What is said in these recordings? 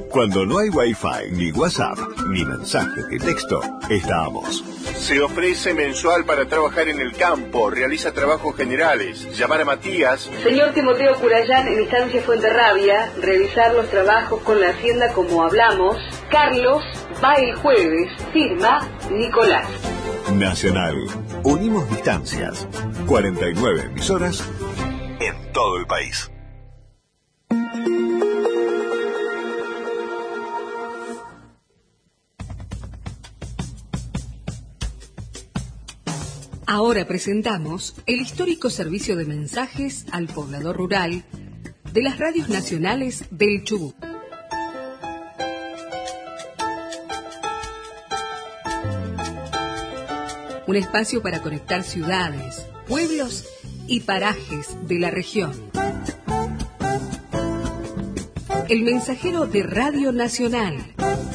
Cuando no hay Wi-Fi, ni WhatsApp, ni mensajes de texto, estamos. Se ofrece mensual para trabajar en el campo, realiza trabajos generales. Llamar a Matías. Señor Timoteo Curayán, en Estancia Fuenterrabia, revisar los trabajos con la Hacienda como hablamos. Carlos va el jueves, firma Nicolás. Nacional. Unimos distancias. 49 emisoras en todo el país. Ahora presentamos el histórico servicio de mensajes al poblador rural de las radios nacionales del Chubut. Un espacio para conectar ciudades, pueblos y parajes de la región. El mensajero de Radio Nacional.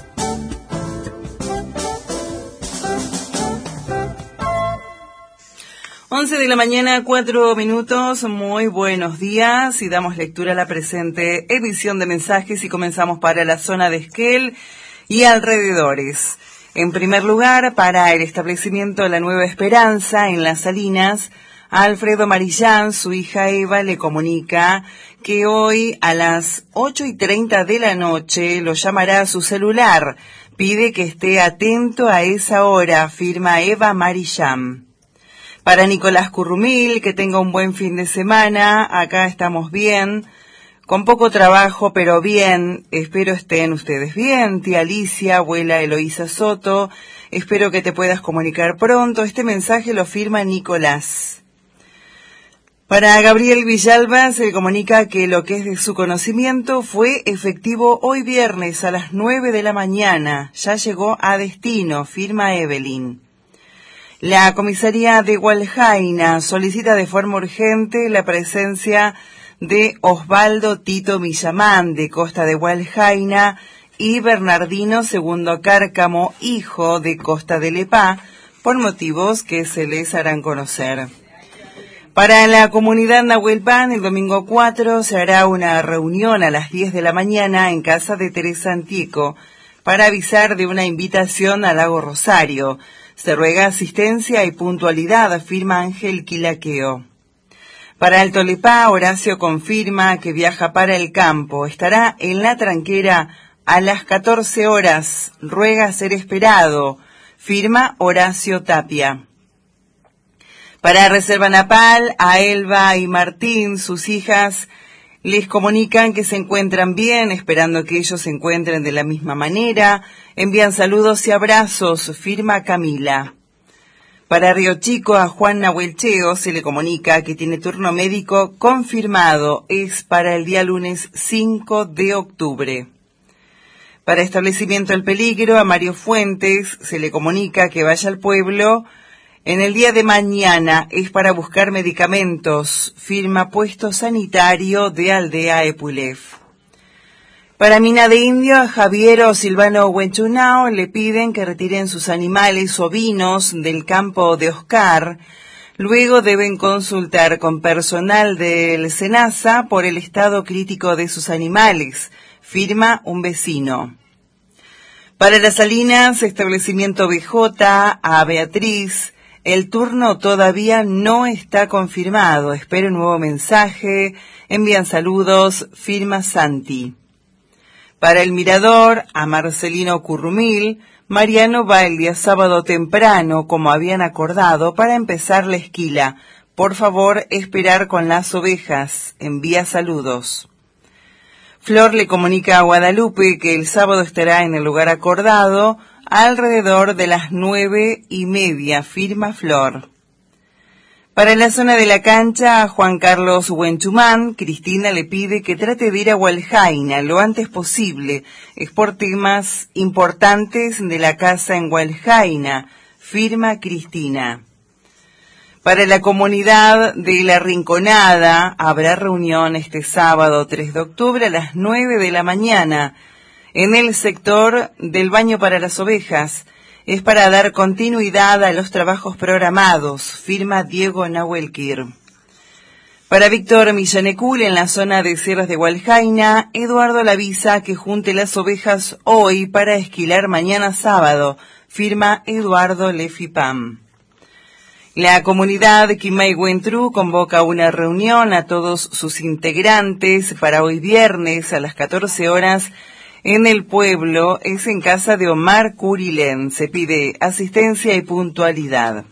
De la mañana, 4 minutos. Muy buenos días y damos lectura a la presente edición de mensajes y comenzamos para la zona de Esquel y alrededores. En primer lugar, para el establecimiento La Nueva Esperanza en Las Salinas, Alfredo Marillán, su hija Eva, le comunica que hoy a las 8:30 de la noche lo llamará a su celular. Pide que esté atento a esa hora, firma Eva Marillán. Para Nicolás Currumil, que tenga un buen fin de semana, acá estamos bien, con poco trabajo, pero bien, espero estén ustedes bien. Tía Alicia, abuela Eloísa Soto, espero que te puedas comunicar pronto. Este mensaje lo firma Nicolás. Para Gabriel Villalba se le comunica que lo que es de su conocimiento fue efectivo hoy viernes a las 9 de la mañana, ya llegó a destino, firma Evelyn. La comisaría de Hualjaina solicita de forma urgente la presencia de Osvaldo Tito Millamán, de Costa de Hualjaina, y Bernardino Segundo Cárcamo, hijo de Costa de Lepá, por motivos que se les harán conocer. Para la comunidad Nahuelpan, el domingo 4 se hará una reunión a las 10 de la mañana en casa de Teresa Antieco para avisar de una invitación al Lago Rosario. Se ruega asistencia y puntualidad, afirma Ángel Quilaqueo. Para el Tolepá, Horacio confirma que viaja para el campo. Estará en la tranquera a las 14 horas. Ruega ser esperado, firma Horacio Tapia. Para Reserva Napal, a Elba y Martín, sus hijas, les comunican que se encuentran bien, esperando que ellos se encuentren de la misma manera. Envían saludos y abrazos, firma Camila. Para Río Chico, a Juan Nahuelcheo se le comunica que tiene turno médico confirmado. Es para el día lunes 5 de octubre. Para Establecimiento El Peligro, a Mario Fuentes se le comunica que vaya al pueblo en el día de mañana. Es para buscar medicamentos, firma Puesto Sanitario de Aldea Epulef. Para Mina de Indio, a Javier o Silvano Huenchunao le piden que retiren sus animales ovinos del campo de Oscar. Luego deben consultar con personal del SENASA por el estado crítico de sus animales, firma un vecino. Para Las Salinas, Establecimiento BJ, a Beatriz, el turno todavía no está confirmado. Espero un nuevo mensaje. Envían saludos, firma Santi. Para El Mirador, a Marcelino Currumil, Mariano va el día sábado temprano, como habían acordado, para empezar la esquila. Por favor, esperar con las ovejas. Envía saludos. Flor le comunica a Guadalupe que el sábado estará en el lugar acordado, alrededor de las 9:30, firma Flor. Para la zona de la cancha, a Juan Carlos Huenchumán, Cristina le pide que trate de ir a Hualjaina lo antes posible. Es por temas importantes de la casa en Hualjaina, firma Cristina. Para la comunidad de La Rinconada, habrá reunión este sábado 3 de octubre a las 9 de la mañana en el sector del baño para las ovejas. Es para dar continuidad a los trabajos programados, firma Diego Nahuelquir. Para Víctor Millanecul, en la zona de Sierras de Hualjaina, Eduardo le avisa que junte las ovejas hoy para esquilar mañana sábado. Firma Eduardo Lefipam. La comunidad Quimay-Huentru convoca una reunión a todos sus integrantes para hoy viernes a las 14 horas en el pueblo. Es en casa de Omar Curilén. Se pide asistencia y puntualidad.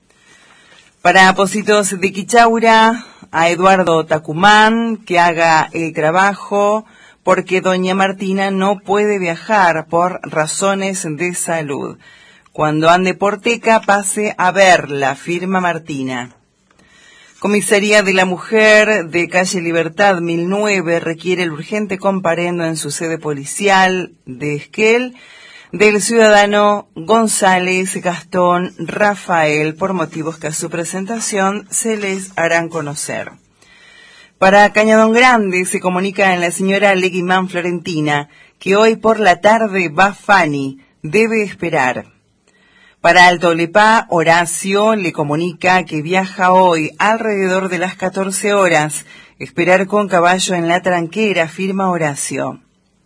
Para Apósitos de Quichaura, a Eduardo Tacumán que haga el trabajo porque doña Martina no puede viajar por razones de salud. Cuando ande por Teca, pase a verla, firma Martina. Comisaría de la Mujer de Calle Libertad 1009 requiere el urgente comparendo en su sede policial de Esquel del ciudadano González Gastón Rafael, por motivos que a su presentación se les harán conocer. Para Cañadón Grande se comunica en la señora Leguimán Florentina que hoy por la tarde va Fanny, debe esperar. Para Alto Lepá, Horacio le comunica que viaja hoy alrededor de las 14 horas, esperar con caballo en la tranquera, firma Horacio.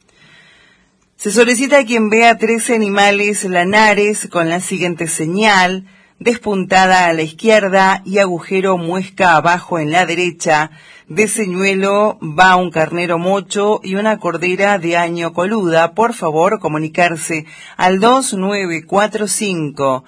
Se solicita a quien vea 13 animales lanares con la siguiente señal: despuntada a la izquierda y agujero muesca abajo en la derecha. De señuelo va un carnero mocho y una cordera de año coluda. Por favor, comunicarse al 2945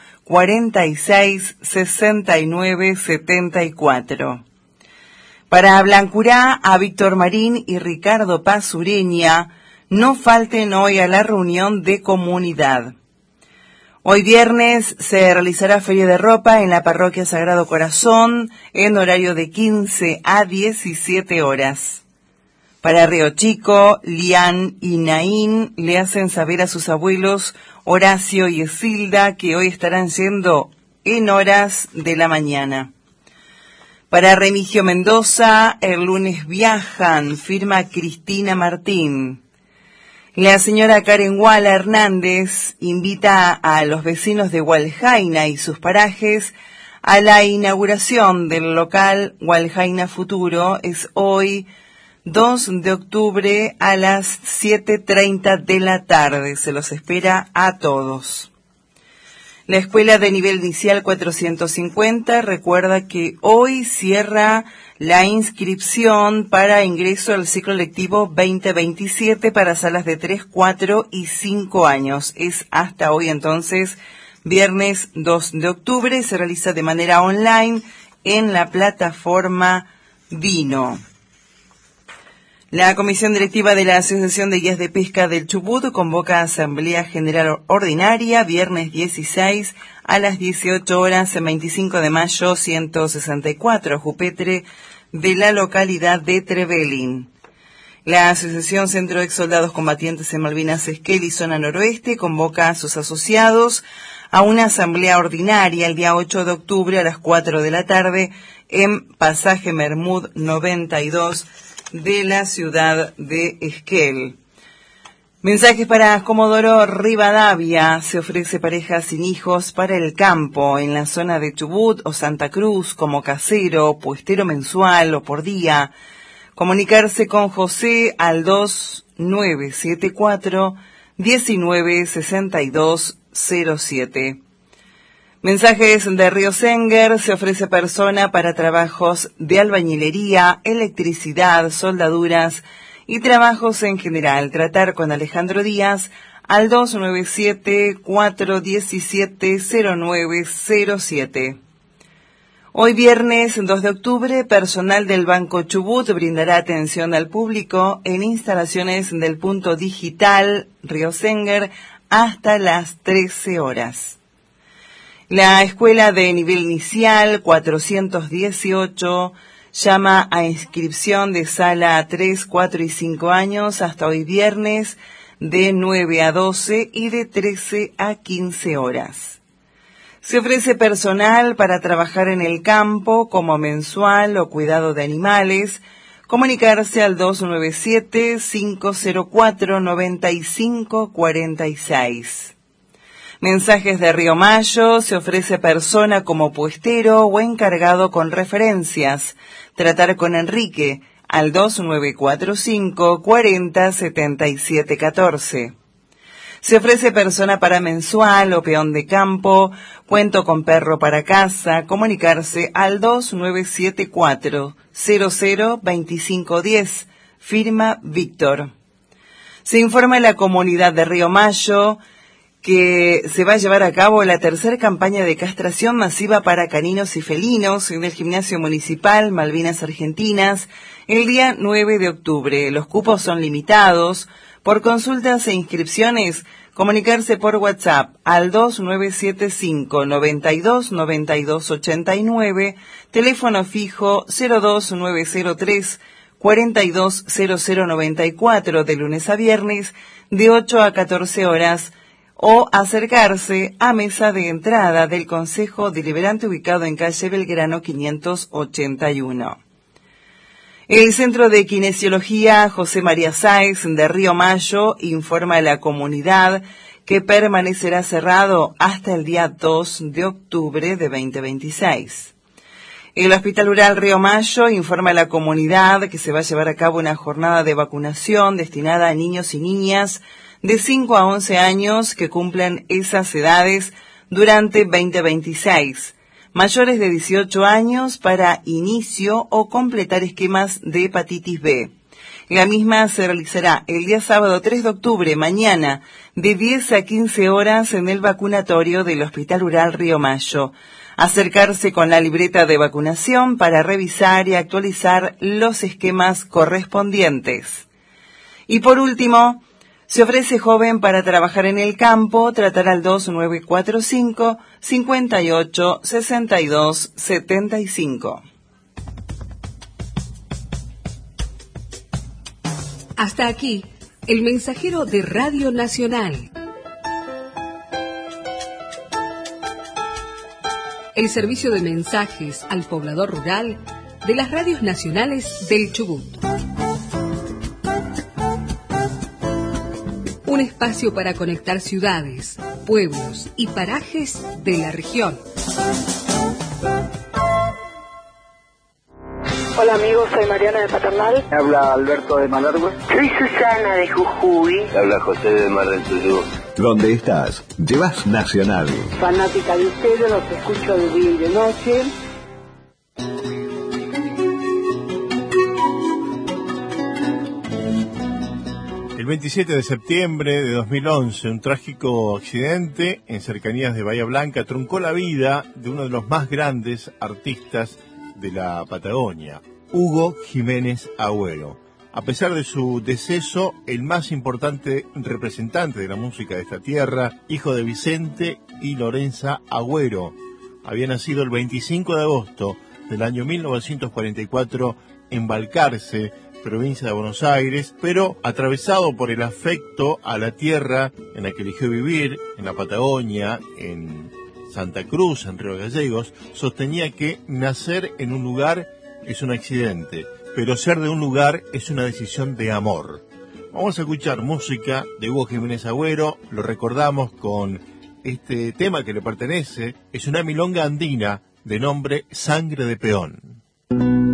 46 69 74. Para Blancurá, a Víctor Marín y Ricardo Paz Ureña, no falten hoy a la reunión de comunidad. Hoy viernes se realizará feria de ropa en la parroquia Sagrado Corazón en horario de 15 a 17 horas. Para Río Chico, Lian y Naín le hacen saber a sus abuelos Horacio y Esilda que hoy estarán yendo en horas de la mañana. Para Remigio Mendoza, el lunes viajan, firma Cristina Martín. La señora Karen Wala Hernández invita a los vecinos de Hualjaina y sus parajes a la inauguración del local Hualjaina Futuro. Es hoy 2 de octubre a las 7:30 de la tarde. Se los espera a todos. La escuela de nivel inicial 450 recuerda que hoy cierra la inscripción para ingreso al ciclo lectivo 2027 para salas de 3, 4 y 5 años. Es hasta hoy entonces, viernes 2 de octubre, se realiza de manera online en la plataforma Vino. La Comisión Directiva de la Asociación de Guías de Pesca del Chubut convoca Asamblea General Ordinaria viernes 16 a las 18 horas en 25 de mayo 164, Jupetre, de la localidad de Trevelin. La Asociación Centro de Ex Soldados Combatientes en Malvinas Esquel y Zona Noroeste convoca a sus asociados a una asamblea ordinaria el día 8 de octubre a las 4 de la tarde en Pasaje Mermud 92 de la ciudad de Esquel. Mensajes para Comodoro Rivadavia. Se ofrece pareja sin hijos para el campo en la zona de Chubut o Santa Cruz como casero, puestero mensual o por día. Comunicarse con José al 2974 196207. Mensajes de Río Senger. Se ofrece persona para trabajos de albañilería, electricidad, soldaduras y trabajos en general. Tratar con Alejandro Díaz al 297-417-0907. Hoy viernes 2 de octubre, personal del Banco Chubut brindará atención al público en instalaciones del punto digital Río Senger hasta las 13 horas. La escuela de nivel inicial 418 llama a inscripción de sala 3, 4 y 5 años hasta hoy viernes de 9 a 12 y de 13 a 15 horas. Se ofrece personal para trabajar en el campo como mensual o cuidado de animales. Comunicarse al 297-504-9546. Mensajes de Río Mayo, se ofrece persona como puestero o encargado con referencias. Tratar con Enrique al 2945 40 77 14. Se ofrece persona para mensual o peón de campo, cuento con perro para casa, comunicarse al 2974 00 2510, firma Víctor. Se informa en la comunidad de Río Mayo que se va a llevar a cabo la tercera campaña de castración masiva para caninos y felinos en el Gimnasio Municipal Malvinas Argentinas el día 9 de octubre. Los cupos son limitados. Por consultas e inscripciones, comunicarse por WhatsApp al 2975 92 92 89, teléfono fijo 02903 420094 de lunes a viernes de 8 a 14 horas o acercarse a mesa de entrada del Consejo Deliberante ubicado en calle Belgrano 581. El Centro de Kinesiología José María Sáez de Río Mayo informa a la comunidad que permanecerá cerrado hasta el día 2 de octubre de 2026. El Hospital Rural Río Mayo informa a la comunidad que se va a llevar a cabo una jornada de vacunación destinada a niños y niñas de 5 a 11 años que cumplan esas edades durante 2026. Mayores de 18 años para inicio o completar esquemas de hepatitis B. La misma se realizará el día sábado 3 de octubre, mañana, de 10 a 15 horas en el vacunatorio del Hospital Rural Río Mayo. Acercarse con la libreta de vacunación para revisar y actualizar los esquemas correspondientes. Y por último, se ofrece joven para trabajar en el campo, tratar al 2945 58 62 75. Hasta aquí, el mensajero de Radio Nacional. El servicio de mensajes al poblador rural de las radios nacionales del Chubut. Un espacio para conectar ciudades, pueblos y parajes de la región. Hola amigos, soy Mariana de Paternal. Habla Alberto de Malargüe. Soy Susana de Jujuy. Habla José de Mar del Tuyú. ¿Dónde estás? Llevas Nacional. Fanática de ustedes, los escucho de día y de noche. El 27 de septiembre de 2011, un trágico accidente en cercanías de Bahía Blanca truncó la vida de uno de los más grandes artistas de la Patagonia, Hugo Jiménez Agüero. A pesar de su deceso, el más importante representante de la música de esta tierra, hijo de Vicente y Lorenza Agüero, había nacido el 25 de agosto del año 1944 en Balcarce, provincia de Buenos Aires, pero atravesado por el afecto a la tierra en la que eligió vivir, en la Patagonia, en Santa Cruz, en Río Gallegos, sostenía que nacer en un lugar es un accidente, pero ser de un lugar es una decisión de amor. Vamos a escuchar música de Hugo Jiménez Agüero, lo recordamos con este tema que le pertenece, es una milonga andina de nombre Sangre de Peón.